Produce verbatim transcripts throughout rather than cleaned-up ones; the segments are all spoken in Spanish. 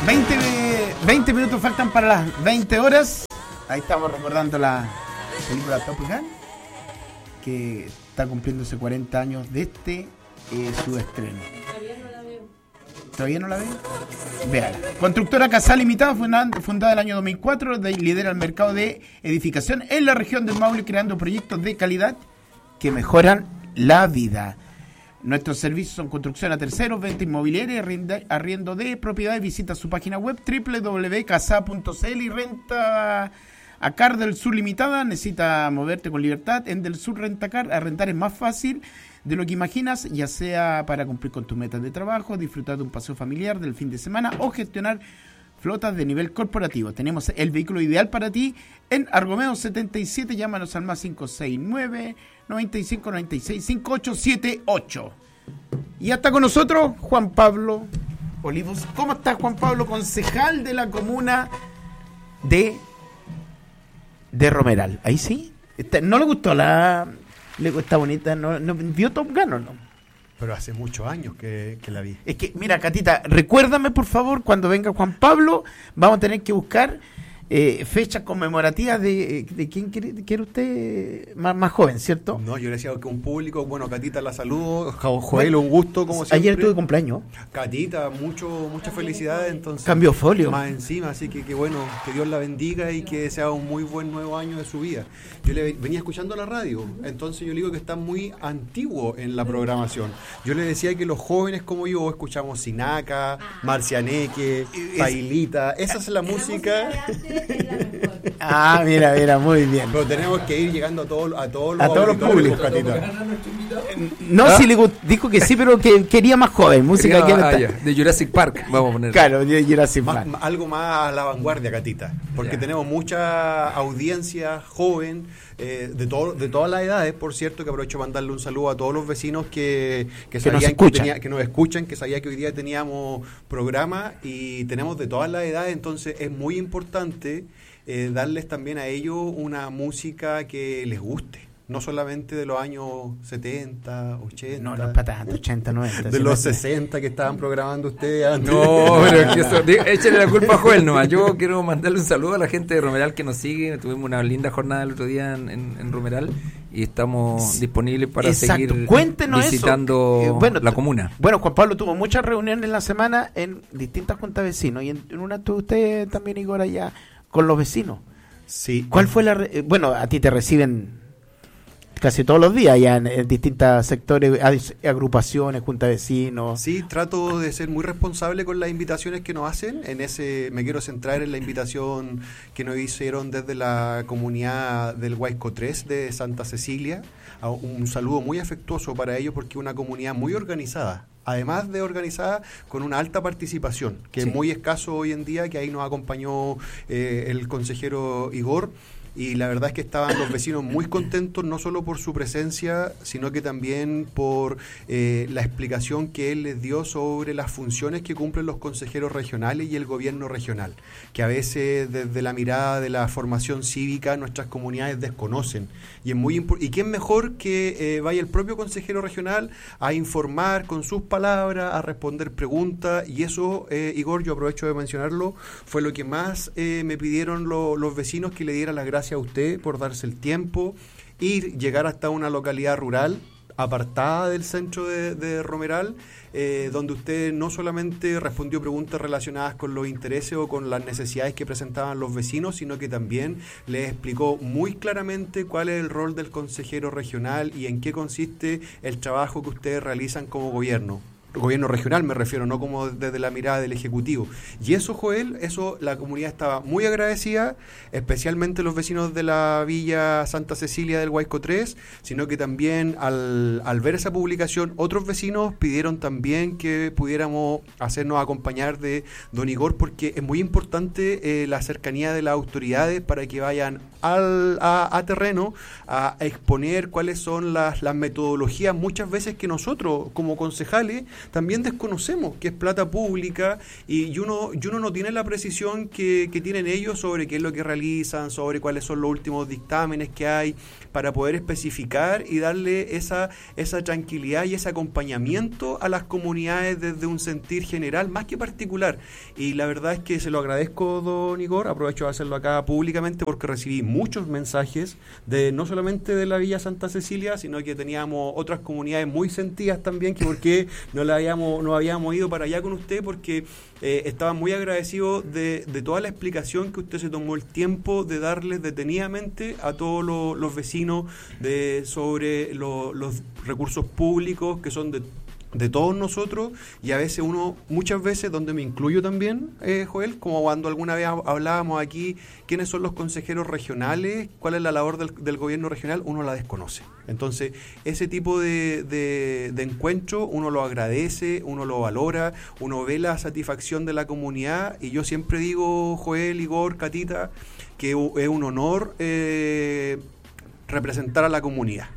veinte, veinte minutos faltan para las veinte horas. Ahí estamos recordando la película Top Gun, que está cumpliéndose cuarenta años de este eh, su estreno. Todavía no la veo. ¿Todavía no la veo? Véala. Constructora Casal Limitada, fundada, fundada en el año dos mil cuatro, de, lidera el mercado de edificación en la región del Maule, creando proyectos de calidad que mejoran la vida. Nuestros servicios son construcción a terceros, venta inmobiliaria, arriendo de propiedades. Visita su página web doble u doble u doble u punto casa punto c l y renta a Car del Sur Limitada. Necesita moverte con libertad. En Del Sur Rentacar, arrendar es más fácil de lo que imaginas, ya sea para cumplir con tus metas de trabajo, disfrutar de un paseo familiar del fin de semana o gestionar flotas de nivel corporativo. Tenemos el vehículo ideal para ti en Argomeo setenta y siete. Llámanos al más cinco seis nueve, noventa y cinco, noventa y seis, cincuenta y ocho setenta y ocho. Y hasta con nosotros Juan Pablo Olivos. ¿Cómo estás, Juan Pablo? Concejal de la comuna de de Romeral. Ahí sí. Está, ¿no le gustó la... le está bonita? ¿No, no vio Top Gun o no? Pero hace muchos años que, que la vi. Es que, mira, Catita, recuérdame, por favor, cuando venga Juan Pablo, vamos a tener que buscar eh, fechas conmemorativas de, de quién quiere, quiere usted más, más joven, ¿cierto? No, yo le decía que un público, bueno, Catita, la saludo. Joel, un gusto, como siempre. Ayer tuve cumpleaños. Catita, mucho, muchas felicidades, entonces. Cambió folio. Más encima, así que, que bueno, que Dios la bendiga y que sea un muy buen nuevo año de su vida. Yo le venía escuchando la radio, entonces yo le digo que está muy antiguo en la programación. Yo le decía que los jóvenes como yo escuchamos Sinaca, Marcianeque, Pailita, esa es la música. Ah, mira, mira, muy bien. Pero tenemos que ir llegando a, todo, a todos los, a todos los públicos, Catita. No, ¿Ah? Sí, le dijo que sí, pero que quería más joven. Música ah, que ah, ya. De Jurassic Park, vamos a poner. Claro, de Jurassic Park. Más, algo más a la vanguardia, Catita. Porque ya. Tenemos mucha audiencia joven, eh, de, todo, de todas las edades, por cierto, que aprovecho para mandarle un saludo a todos los vecinos que, que, que, sabían nos que, tenía, que nos escuchan, que sabían que hoy día teníamos programa y tenemos de todas las edades, entonces es muy importante eh, darles también a ellos una música que les guste. No solamente de los años setenta, ochenta. No, no es para tanto, ochenta, noventa. De los sesenta que estaban programando ustedes antes. No, pero que eso, échale la culpa a Joel nomás. Yo quiero mandarle un saludo a la gente de Romeral que nos sigue. Tuvimos una linda jornada el otro día en, en, en Romeral y estamos sí, disponibles para exacto. seguir Cuéntenos visitando eso. Eh, bueno, la comuna. Bueno, Juan Pablo tuvo muchas reuniones en la semana en distintas juntas de vecinos y en, en una tuvo usted también, Igor, allá con los vecinos. Sí. ¿Cuál fue la...? Re- bueno, a ti te reciben casi todos los días ya en, en distintos sectores, agrupaciones, junta de vecinos. Sí, trato de ser muy responsable con las invitaciones que nos hacen. En ese me quiero centrar en la invitación que nos hicieron desde la comunidad del Huayco tres de Santa Cecilia. Un saludo muy afectuoso para ellos porque es una comunidad muy organizada. Además de organizada con una alta participación, que sí. es muy escaso hoy en día, que ahí nos acompañó eh, el consejero Igor. Y la verdad es que estaban los vecinos muy contentos, no solo por su presencia, sino que también por eh, la explicación que él les dio sobre las funciones que cumplen los consejeros regionales y el gobierno regional, que a veces desde la mirada de la formación cívica nuestras comunidades desconocen. Y es muy impo- y quién mejor que eh, vaya el propio consejero regional a informar con sus palabras, a responder preguntas, y eso, eh, Igor, yo aprovecho de mencionarlo, fue lo que más eh, me pidieron lo, los vecinos, que le diera las gracias a usted por darse el tiempo, ir, llegar hasta una localidad rural apartada del centro de, de Romeral, eh, donde usted no solamente respondió preguntas relacionadas con los intereses o con las necesidades que presentaban los vecinos, sino que también les explicó muy claramente cuál es el rol del consejero regional y en qué consiste el trabajo que ustedes realizan como gobierno. Gobierno regional me refiero, no como desde la mirada del Ejecutivo. Y eso, Joel, eso la comunidad estaba muy agradecida, especialmente los vecinos de la Villa Santa Cecilia del Huayco tres, sino que también al, al ver esa publicación, otros vecinos pidieron también que pudiéramos hacernos acompañar de don Igor, porque es muy importante eh, la cercanía de las autoridades para que vayan al, a, a terreno a, a exponer cuáles son las, las metodologías muchas veces que nosotros como concejales también desconocemos que es plata pública y, y, uno, y uno no tiene la precisión que, que tienen ellos sobre qué es lo que realizan, sobre cuáles son los últimos dictámenes que hay, para poder especificar y darle esa, esa tranquilidad y ese acompañamiento a las comunidades desde un sentir general más que particular. Y la verdad es que se lo agradezco, don Igor, aprovecho de hacerlo acá públicamente porque recibí muchos mensajes de no solamente de la Villa Santa Cecilia, sino que teníamos otras comunidades muy sentidas también, que por qué no la habíamos, no habíamos ido para allá con usted, porque eh, estaban muy agradecidos de, de toda la explicación que usted se tomó el tiempo de darles detenidamente a todos los, los vecinos de sobre lo, los recursos públicos que son de de todos nosotros, y a veces uno, muchas veces, donde me incluyo también, eh, Joel, como cuando alguna vez hablábamos aquí, quiénes son los consejeros regionales, cuál es la labor del, del gobierno regional, uno la desconoce. Entonces, ese tipo de, de, de encuentro, uno lo agradece, uno lo valora, uno ve la satisfacción de la comunidad, y yo siempre digo, Joel, Igor, Catita, que es un honor eh, representar a la comunidad.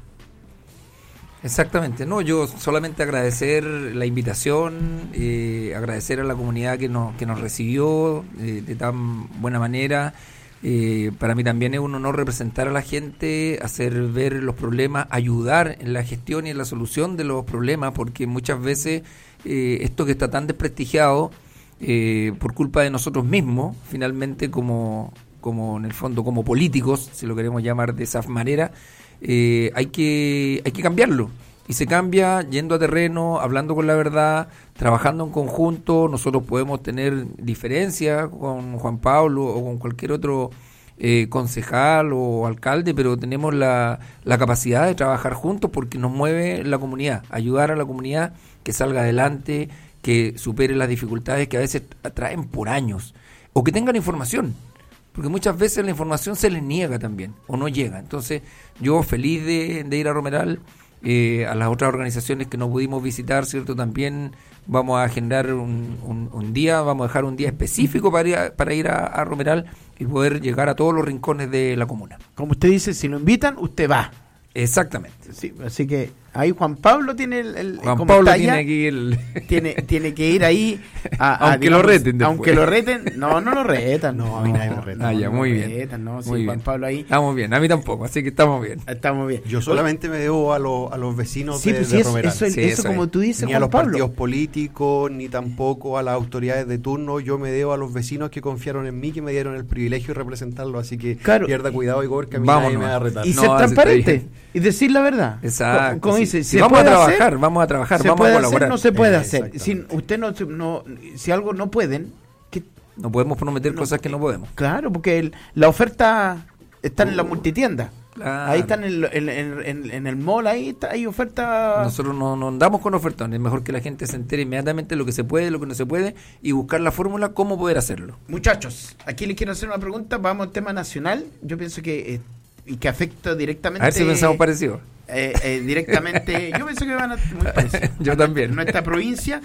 Exactamente, no, yo solamente agradecer la invitación, eh, agradecer a la comunidad que nos, que nos recibió eh, de tan buena manera. Eh, para mí también es un honor representar a la gente, hacer ver los problemas, ayudar en la gestión y en la solución de los problemas, porque muchas veces eh, esto que está tan desprestigiado eh, por culpa de nosotros mismos, finalmente como, como en el fondo como políticos, si lo queremos llamar de esa manera, Eh, hay que hay que cambiarlo, y se cambia yendo a terreno, hablando con la verdad, trabajando en conjunto. Nosotros podemos tener diferencias con Juan Pablo o con cualquier otro eh, concejal o alcalde, pero tenemos la, la capacidad de trabajar juntos porque nos mueve la comunidad, ayudar a la comunidad que salga adelante, que supere las dificultades que a veces traen por años, o que tengan información, porque muchas veces la información se les niega también, o no llega. Entonces, yo feliz de, de ir a Romeral, eh, a las otras organizaciones que no pudimos visitar, ¿cierto? También vamos a agendar un, un, un día, vamos a dejar un día específico para ir, a, para ir a, a Romeral y poder llegar a todos los rincones de la comuna. Como usted dice, si lo invitan, usted va. Exactamente. Sí, así que ahí Juan Pablo tiene el... el Juan Pablo tiene allá, que ir... Tiene, tiene que ir ahí a... a aunque digamos, lo reten después. Aunque lo reten. No, no lo retan. No, a mí nadie me reta. Ah, ya, no, muy no bien. Retan, no, sí, muy Juan bien. Pablo ahí... Estamos bien, a mí tampoco, así que estamos bien. Estamos bien. Yo solamente me debo a, lo, a los vecinos sí, de, pues, de sí, Romeral. Eso, sí, eso, eso como es. tú dices, Ni Juan a los Pablo. partidos políticos, ni tampoco a las autoridades de turno. Yo me debo a los vecinos que confiaron en mí, que me dieron el privilegio de representarlo. Así que claro. Pierda cuidado, Igor, que a mí Vámonos. nadie me va a retar. Y No, ser así transparente está bien. y decir la verdad. Exacto. Como sí. dice, Si se vamos a puede trabajar, hacer, vamos a trabajar, se vamos puede a hacer, colaborar. no se puede Eh, hacer. Si usted no, no, si algo no pueden, que No podemos prometer no, cosas que no podemos. claro, porque el, la oferta está en la multitienda. Claro. Ahí están en, en, en, en, en el mall, ahí está, hay oferta. Nosotros no, no andamos con ofertones, es mejor que la gente se entere inmediatamente lo que se puede, lo que no se puede, y buscar la fórmula cómo poder hacerlo. Muchachos, aquí les quiero hacer una pregunta, vamos al tema nacional. Yo pienso que eh, y que afecta directamente. A ver si pensamos parecido. Eh, eh, directamente, yo pienso que van a muy parecido. Yo también. Nuestra provincia,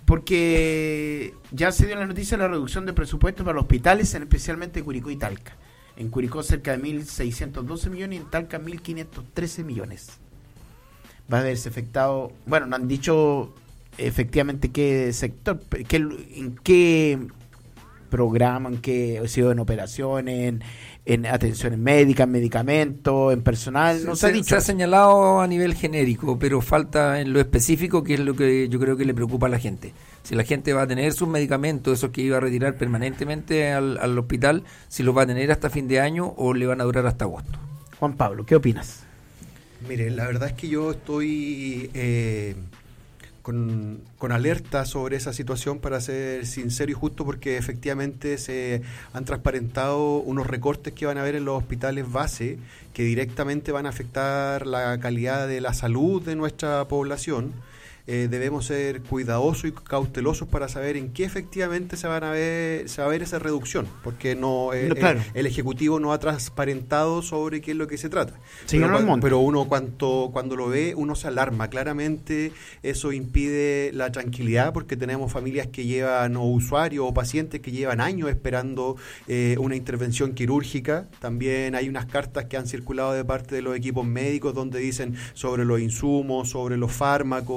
porque ya se dio la noticia de la reducción de presupuesto para los hospitales, en especialmente Curicó y Talca. En Curicó cerca de mil seiscientos doce millones y en Talca mil quinientos trece millones. Va a haberse afectado, bueno, no han dicho efectivamente qué sector, qué, en qué programa, en qué ha sido en operaciones, en, en atenciones médicas, en medicamentos, en personal, no se, se, ha dicho. se ha señalado a nivel genérico, pero falta en lo específico, que es lo que yo creo que le preocupa a la gente. Si la gente va a tener sus medicamentos, esos que iba a retirar permanentemente al, al hospital, si los va a tener hasta fin de año o le van a durar hasta agosto. Juan Pablo, ¿qué opinas? Mire, la verdad es que yo estoy eh, con, con alerta sobre esa situación, para ser sincero y justo, porque efectivamente se han transparentado unos recortes que van a haber en los hospitales base, que directamente van a afectar la calidad de la salud de nuestra población. Eh, debemos ser cuidadosos y cautelosos para saber en qué efectivamente se van a ver se va a ver esa reducción, porque no, eh, no claro. el, el Ejecutivo no ha transparentado sobre qué es lo que se trata. Señor pero, Almonte. pero uno cuando, cuando lo ve, uno se alarma. Claramente eso impide la tranquilidad, porque tenemos familias que llevan, o usuarios o pacientes que llevan años esperando eh, una intervención quirúrgica. También hay unas cartas que han circulado de parte de los equipos médicos donde dicen sobre los insumos, sobre los fármacos,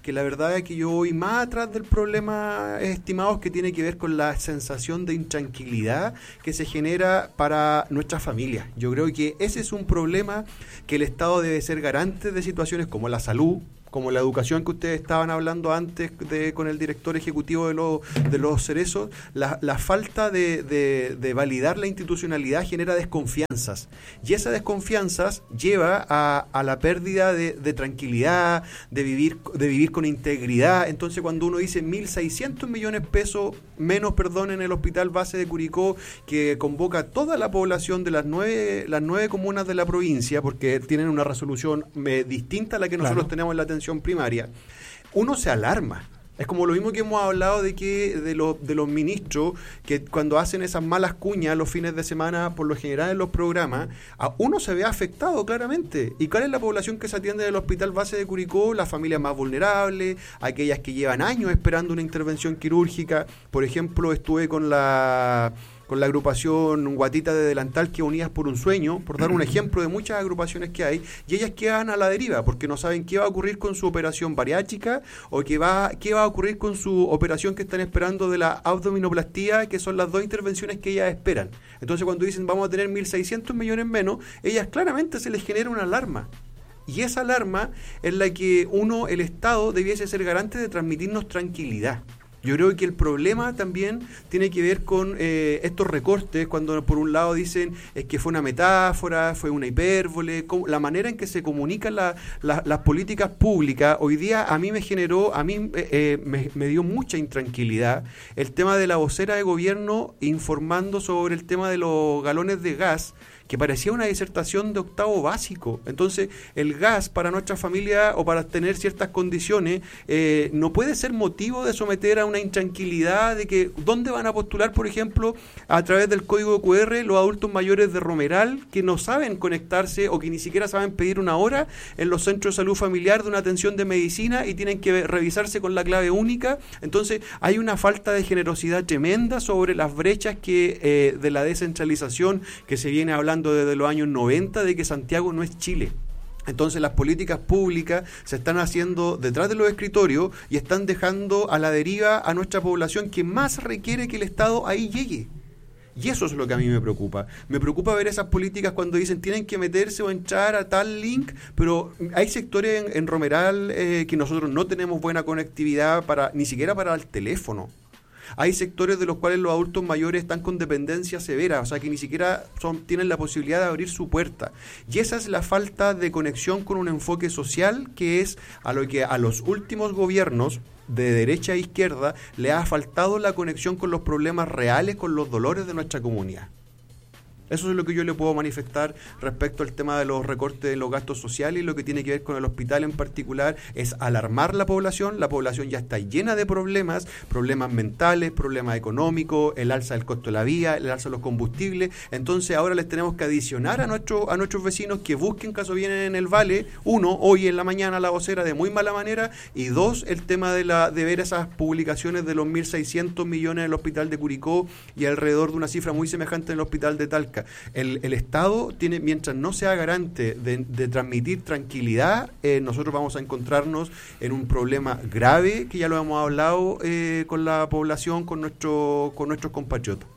que la verdad es que yo voy más atrás del problema, estimados, que tiene que ver con la sensación de intranquilidad que se genera para nuestras familias. Yo creo que ese es un problema que el Estado debe ser garante de situaciones como la salud, como la educación que ustedes estaban hablando antes de, con el director ejecutivo de, lo, de los Cerezos. La, la falta de, de, de validar la institucionalidad genera desconfianzas, y esas desconfianzas lleva a, a la pérdida de, de tranquilidad, de vivir, de vivir con integridad. Entonces, cuando uno dice mil seiscientos millones de pesos menos, perdón, en el hospital base de Curicó, que convoca a toda la población de las nueve, las nueve comunas de la provincia, porque tienen una resolución eh, distinta a la que nosotros claro. tenemos en la atención primaria, uno se alarma. Es como lo mismo que hemos hablado de que de, lo, de los ministros que cuando hacen esas malas cuñas los fines de semana, por lo general en los programas, a uno se ve afectado claramente. ¿Y cuál es la población que se atiende del hospital base de Curicó? Las familias más vulnerables, aquellas que llevan años esperando una intervención quirúrgica. Por ejemplo, estuve con la... con la agrupación Guatita de Delantal, que Unidas por un Sueño, por dar un ejemplo de muchas agrupaciones que hay, y ellas quedan a la deriva, porque no saben qué va a ocurrir con su operación bariátrica, o qué va, qué va a ocurrir con su operación que están esperando de la abdominoplastía, que son las dos intervenciones que ellas esperan. Entonces, cuando dicen vamos a tener mil seiscientos millones menos, ellas claramente se les genera una alarma. Y esa alarma es la que uno, el Estado, debiese ser garante de transmitirnos tranquilidad. Yo creo que el problema también tiene que ver con eh, estos recortes, cuando por un lado dicen es que fue una metáfora, fue una hipérbole, la manera en que se comunican la, la, las políticas públicas. Hoy día a mí me generó, a mí eh, eh, me, me dio mucha intranquilidad el tema de la vocera de gobierno informando sobre el tema de los galones de gas, que parecía una disertación de octavo básico. Entonces, el gas para nuestra familia o para tener ciertas condiciones eh, no puede ser motivo de someter a una intranquilidad de que dónde van a postular, por ejemplo, a través del código Q R los adultos mayores de Romeral que no saben conectarse o que ni siquiera saben pedir una hora en los centros de salud familiar de una atención de medicina y tienen que revisarse con la clave única. Entonces, hay una falta de generosidad tremenda sobre las brechas que eh, de la descentralización que se viene hablando desde los años noventa, de que Santiago no es Chile. Entonces las políticas públicas se están haciendo detrás de los escritorios y están dejando a la deriva a nuestra población que más requiere que el Estado ahí llegue. Y eso es lo que a mí me preocupa. Me preocupa ver esas políticas cuando dicen tienen que meterse o entrar a tal link, pero hay sectores en, en Romeral eh, que nosotros no tenemos buena conectividad para ni siquiera para el teléfono. Hay sectores de los cuales los adultos mayores están con dependencia severa, o sea que ni siquiera son, tienen la posibilidad de abrir su puerta. Y esa es la falta de conexión con un enfoque social que es a lo que a los últimos gobiernos de derecha e izquierda le ha faltado la conexión con los problemas reales, con los dolores de nuestra comunidad. Eso es lo que yo le puedo manifestar respecto al tema de los recortes de los gastos sociales, y lo que tiene que ver con el hospital en particular es alarmar la población. La población ya está llena de problemas, problemas mentales, problemas económicos, el alza del costo de la vía, el alza de los combustibles. Entonces ahora les tenemos que adicionar a, nuestro, a nuestros vecinos que busquen caso vienen en el Vale, uno, hoy en la mañana la vocera de muy mala manera, y dos, el tema de, la, de ver esas publicaciones de los mil seiscientos millones en el hospital de Curicó y alrededor de una cifra muy semejante en el hospital de Talca. El, el Estado tiene, mientras no sea garante de, de transmitir tranquilidad, eh, nosotros vamos a encontrarnos en un problema grave que ya lo hemos hablado eh, con la población, con nuestro, con nuestros compatriotas.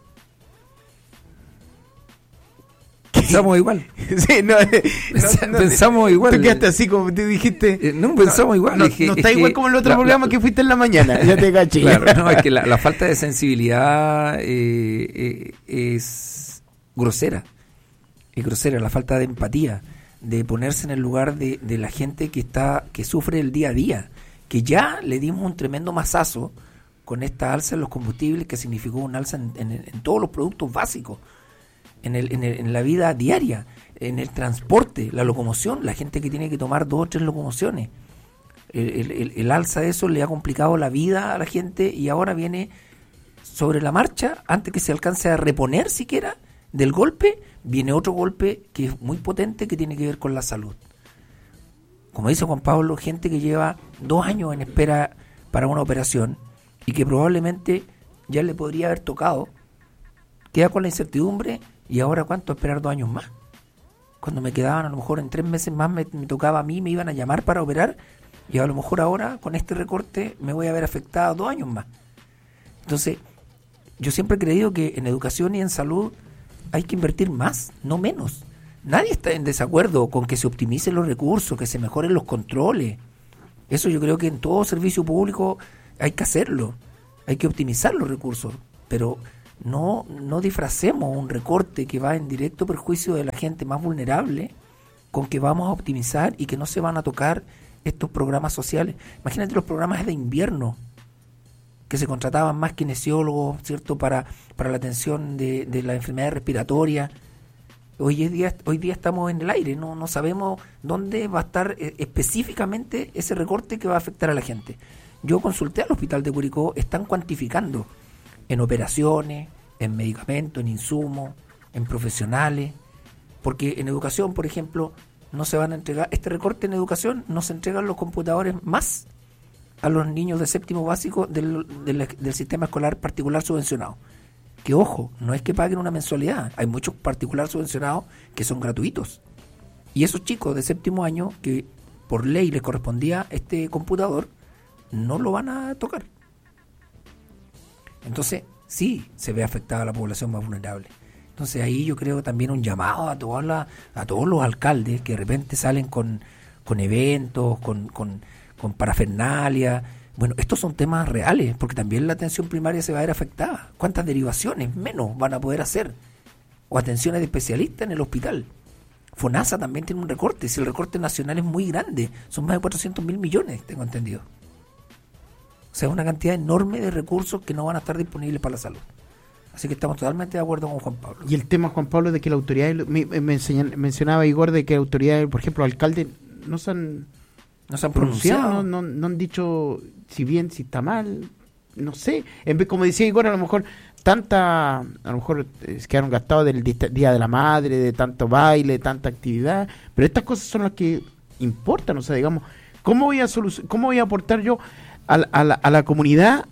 Pensamos igual. Sí, no, Pensa, no, no, pensamos igual. Tú quedaste así como te dijiste. Eh, no, pensamos no, igual. No, es que, no está es igual que como el otro la, programa la, que fuiste en la mañana. Ya te caché. Claro, no, es que la, la falta de sensibilidad eh, eh, es grosera. Es grosera, la falta de empatía, de ponerse en el lugar de, de la gente que está que sufre el día a día, que ya le dimos un tremendo mazazo con esta alza en los combustibles, que significó un alza en, en, en todos los productos básicos, en, el, en, el, en la vida diaria, en el transporte, la locomoción, la gente que tiene que tomar dos o tres locomociones. El, el, el alza de eso le ha complicado la vida a la gente, y ahora viene sobre la marcha, antes que se alcance a reponer siquiera del golpe, viene otro golpe que es muy potente, que tiene que ver con la salud. Como dice Juan Pablo, gente que lleva dos años en espera para una operación y que probablemente ya le podría haber tocado, queda con la incertidumbre, y ahora ¿cuánto? Esperar dos años más. Cuando me quedaban a lo mejor en tres meses más me, me tocaba a mí, me iban a llamar para operar, Y a lo mejor ahora, con este recorte, me voy a ver afectada dos años más. Entonces, yo siempre he creído que en educación y en salud hay que invertir más, no menos. Nadie está en desacuerdo con que se optimicen los recursos, que se mejoren los controles. Eso yo creo que en todo servicio público hay que hacerlo. Hay que optimizar los recursos, pero no, no disfracemos un recorte que va en directo perjuicio de la gente más vulnerable con que vamos a optimizar y que no se van a tocar estos programas sociales. Imagínate los programas de invierno, que se contrataban más kinesiólogos, ¿cierto?, para, para la atención de, de la enfermedad respiratoria. Hoy día, hoy día estamos en el aire, no, no sabemos dónde va a estar eh, específicamente ese recorte que va a afectar a la gente. Yo consulté al hospital de Curicó, están cuantificando en operaciones, en medicamentos, en insumos, en profesionales, porque en educación, por ejemplo, no se van a entregar, este recorte en educación no se entregan los computadores más a los niños de séptimo básico del, del, del sistema escolar particular subvencionado. Que ojo, no es que paguen una mensualidad, hay muchos particular subvencionados que son gratuitos. Y esos chicos de séptimo año, que por ley les correspondía este computador, no lo van a tocar. Entonces, sí, se ve afectada la población más vulnerable. Entonces ahí yo creo también un llamado a todas las, a todos los alcaldes que de repente salen con, con eventos, con, con, con parafernalia. Bueno, estos son temas reales, porque también la atención primaria se va a ver afectada. ¿Cuántas derivaciones menos van a poder hacer? O atenciones de especialistas en el hospital. FONASA también tiene un recorte, si el recorte nacional es muy grande, son más de cuatrocientos mil millones, tengo entendido. O sea, una cantidad enorme de recursos que no van a estar disponibles para la salud. Así que estamos totalmente de acuerdo con Juan Pablo. Y el tema, Juan Pablo, de que la autoridad, me, me enseñan, mencionaba Igor, de que la autoridad, por ejemplo, alcaldes no se han, no se han pronunciado, pronunciado, no, no, no han dicho si bien, si está mal, no sé. En vez, como decía Igor, a lo mejor tanta, a lo mejor eh, quedaron gastados del Día de la Madre, de tanto baile, de tanta actividad, pero estas cosas son las que importan. O sea, digamos, ¿cómo voy a soluc- cómo voy a aportar yo a, a, la, a la comunidad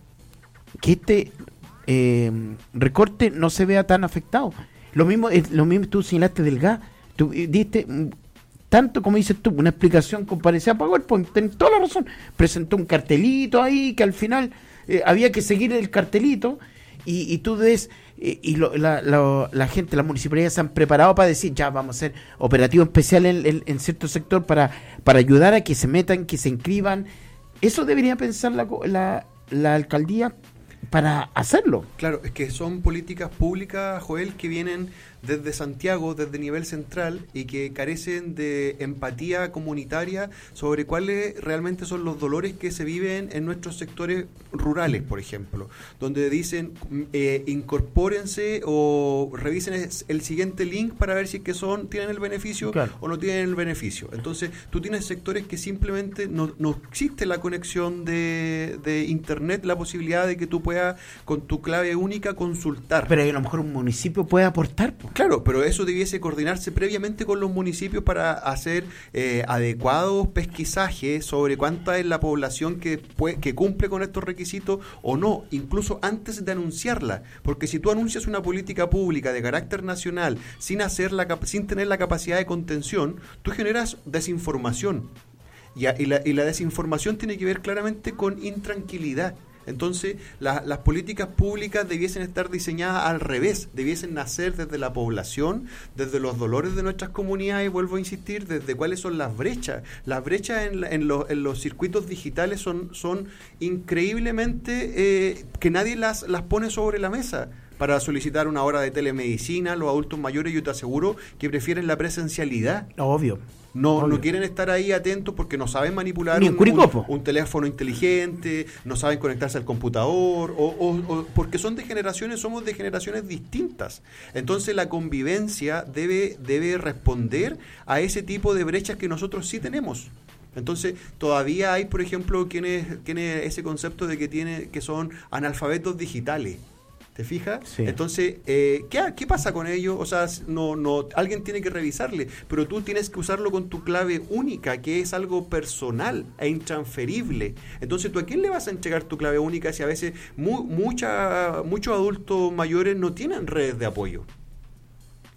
que este eh, recorte no se vea tan afectado? Lo mismo, es, lo mismo tú señalaste del gas, tú eh, diste mm, tanto como dices tú, una explicación con parecía PowerPoint, tenés toda la razón, presentó un cartelito ahí que al final eh, había que seguir el cartelito y, y tú ves eh, y lo, la, la, la gente, las municipalidades se han preparado para decir ya vamos a hacer operativo especial en, en, en cierto sector para, para ayudar a que se metan, que se inscriban. Eso debería pensar la, la, la alcaldía para hacerlo. Claro, es que son políticas públicas, Joel, que vienen desde Santiago, desde nivel central, y que carecen de empatía comunitaria sobre cuáles realmente son los dolores que se viven en nuestros sectores rurales, por ejemplo, donde dicen eh, incorpórense o revisen el siguiente link para ver si es que son tienen el beneficio, claro, o no tienen el beneficio. Entonces, tú tienes sectores que simplemente no, no existe la conexión de, de internet, la posibilidad de que tú puedas con tu clave única consultar. Pero a lo mejor un municipio puede aportar, pues. Claro, pero eso debiese coordinarse previamente con los municipios para hacer eh, adecuados pesquisajes sobre cuánta es la población que, puede, que cumple con estos requisitos o no, incluso antes de anunciarla. Porque si tú anuncias una política pública de carácter nacional sin, hacer la, sin tener la capacidad de contención, tú generas desinformación. Y, y, la, y la desinformación tiene que ver claramente con intranquilidad. Entonces, la, las políticas públicas debiesen estar diseñadas al revés, debiesen nacer desde la población, desde los dolores de nuestras comunidades, y vuelvo a insistir, desde cuáles son las brechas. Las brechas en, la, en, los, en los circuitos digitales son, son increíblemente eh, que nadie las, las pone sobre la mesa. Para solicitar una hora de telemedicina, los adultos mayores, yo te aseguro que prefieren la presencialidad. Obvio. No, Obvio. no quieren estar ahí atentos porque no saben manipular un, un, un teléfono inteligente, no saben conectarse al computador, o, o, o porque son de generaciones, somos de generaciones distintas. Entonces la convivencia debe, debe responder a ese tipo de brechas que nosotros sí tenemos. Entonces, todavía hay, por ejemplo, quienes tiene ese concepto de que tiene que son analfabetos digitales. ¿Te fijas? Sí. Entonces, eh, ¿qué, ¿qué pasa con ello? O sea, no, no, alguien tiene que revisarle, pero tú tienes que usarlo con tu clave única, que es algo personal e intransferible. Entonces, ¿tú a quién le vas a entregar tu clave única si a veces mu- mucha, muchos adultos mayores no tienen redes de apoyo?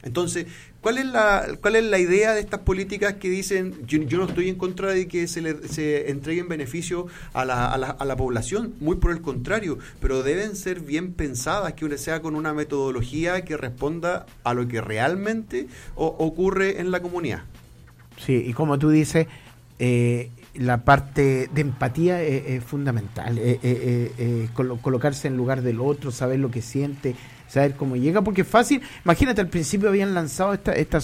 Entonces, ¿cuál es la cuál es la idea de estas políticas que dicen, yo, yo no estoy en contra de que se le se entreguen beneficios a la, a, la, a la población, muy por el contrario, pero deben ser bien pensadas, que sea con una metodología que responda a lo que realmente o, ocurre en la comunidad? Sí, y como tú dices, eh, la parte de empatía es, es fundamental, eh, eh, eh, colo- colocarse en lugar del otro, saber lo que siente, saber cómo llega, porque es fácil. Imagínate, al principio habían lanzado esta, esta